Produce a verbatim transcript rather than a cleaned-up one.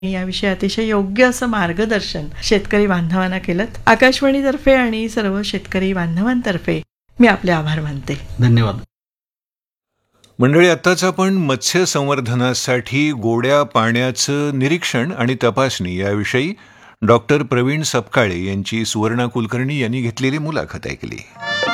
याविषयी अतिशय योग्य असं मार्गदर्शन शेतकरी बांधवांना केलं. आकाशवाणीतर्फे आणि सर्व शेतकरी बांधवांतर्फे मी आपले आभार मानते. धन्यवाद. मंडळी, आत्ताच आपण मत्स्य संवर्धनासाठी गोड्या पाण्याचं निरीक्षण आणि तपासणी याविषयी डॉक्टर प्रवीण सपकाळे यांची सुवर्णा कुलकर्णी यांनी घेतलेली मुलाखत ऐकली.